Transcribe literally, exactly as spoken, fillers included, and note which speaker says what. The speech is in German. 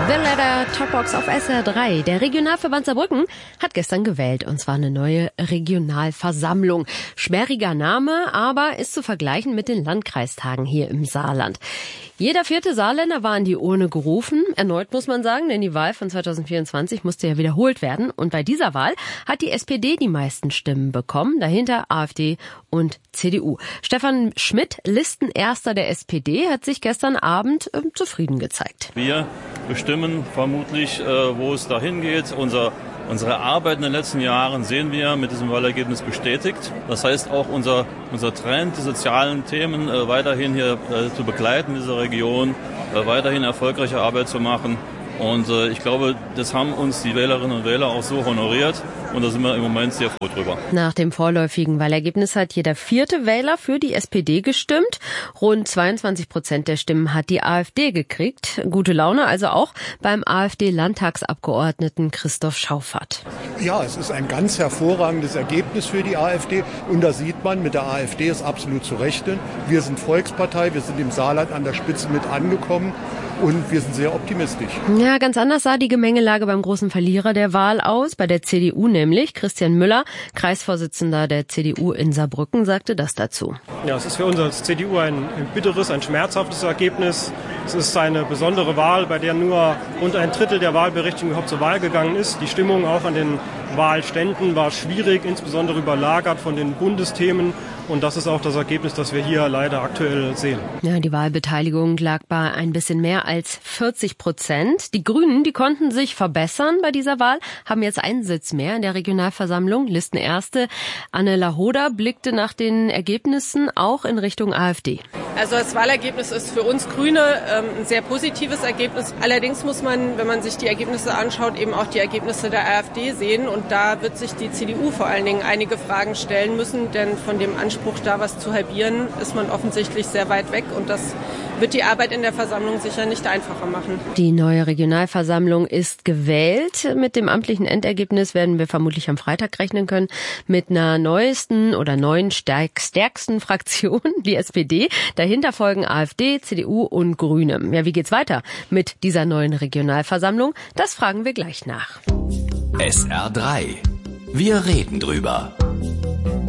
Speaker 1: The Letter Topbox auf S R drei. Der Regionalverband Saarbrücken hat gestern gewählt, und zwar eine neue Regionalversammlung. Sperriger Name, aber ist zu vergleichen mit den Landkreistagen hier im Saarland. Jeder vierte Saarländer war an die Urne gerufen. Erneut muss man sagen, denn die Wahl von zweitausendvierundzwanzig musste ja wiederholt werden. Und bei dieser Wahl hat die S P D die meisten Stimmen bekommen, dahinter AfD und C D U. Stefan Schmidt, Listenerster der S P D, hat sich gestern Abend äh, zufrieden gezeigt.
Speaker 2: Wir bestimmen vermutlich, äh, wo es dahin geht. Unser Unsere Arbeit in den letzten Jahren sehen wir mit diesem Wahlergebnis bestätigt. Das heißt auch unser, unser Trend, die sozialen Themen äh, weiterhin hier äh, zu begleiten in dieser Region, äh, weiterhin erfolgreiche Arbeit zu machen. Und äh, ich glaube, das haben uns die Wählerinnen und Wähler auch so honoriert. Und da sind wir im Moment sehr froh drüber.
Speaker 1: Nach dem vorläufigen Wahlergebnis hat jeder vierte Wähler für die S P D gestimmt. Rund zweiundzwanzig Prozent der Stimmen hat die AfD gekriegt. Gute Laune also auch beim AfD-Landtagsabgeordneten Christoph Schauffert.
Speaker 3: Ja, es ist ein ganz hervorragendes Ergebnis für die AfD. Und da sieht man, mit der AfD ist absolut zu rechnen. Wir sind Volkspartei, wir sind im Saarland an der Spitze mit angekommen. Und wir sind sehr optimistisch.
Speaker 1: Ja, ganz anders sah die Gemengelage beim großen Verlierer der Wahl aus, bei der C D U nämlich. Christian Müller, Kreisvorsitzender der C D U in Saarbrücken, sagte das dazu.
Speaker 4: Ja, es ist für uns als C D U ein bitteres, ein schmerzhaftes Ergebnis. Es ist eine besondere Wahl, bei der nur rund ein Drittel der Wahlberechtigten überhaupt zur Wahl gegangen ist. Die Stimmung auch an den Wahlständen war schwierig, insbesondere überlagert von den Bundesthemen. Und das ist auch das Ergebnis, das wir hier leider aktuell sehen.
Speaker 1: Ja, die Wahlbeteiligung lag bei ein bisschen mehr als vierzig Prozent. Die Grünen, die konnten sich verbessern bei dieser Wahl, haben jetzt einen Sitz mehr in der Regionalversammlung. Listenerste Anne Lahoda blickte nach den Ergebnissen auch in Richtung AfD.
Speaker 5: Also das Wahlergebnis ist für uns Grüne ähm, ein sehr positives Ergebnis. Allerdings muss man, wenn man sich die Ergebnisse anschaut, eben auch die Ergebnisse der AfD sehen. Und da wird sich die C D U vor allen Dingen einige Fragen stellen müssen, denn von dem Anspruch, da was zu halbieren, ist man offensichtlich sehr weit weg. Und das wird die Arbeit in der Versammlung sicher nicht einfacher machen.
Speaker 1: Die neue Regionalversammlung ist gewählt. Mit dem amtlichen Endergebnis werden wir vermutlich am Freitag rechnen können. Mit einer neuesten oder neuen stärksten Fraktion, die S P D. Dahinter folgen AfD, C D U und Grüne. Ja, wie geht's weiter mit dieser neuen Regionalversammlung? Das fragen wir gleich nach.
Speaker 6: S R drei. Wir reden drüber.